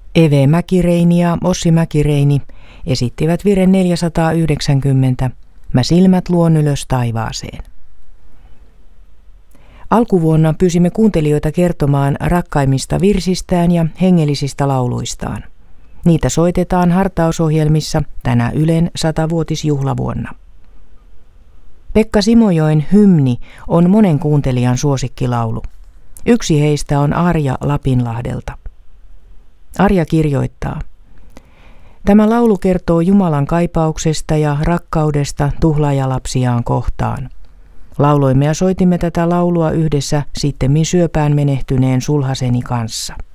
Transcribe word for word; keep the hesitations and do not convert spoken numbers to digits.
Eve Mäkireini ja Ossi Mäkireini esittivät viren neljäsataayhdeksänkymmentä Mä silmät luon ylös taivaaseen. Alkuvuonna pyysimme kuuntelijoita kertomaan rakkaimmista virsistään ja hengellisistä lauluistaan. Niitä soitetaan hartausohjelmissa tänä Ylen satavuotisjuhlavuonna. Pekka Simojoen Hymni on monen kuuntelijan suosikkilaulu. Yksi heistä on Arja Lapinlahdelta. Arja kirjoittaa: Tämä laulu kertoo Jumalan kaipauksesta ja rakkaudesta tuhlaajalapsiaan kohtaan. Lauloimme ja soitimme tätä laulua yhdessä sittemmin syöpään menehtyneen sulhaseni kanssa.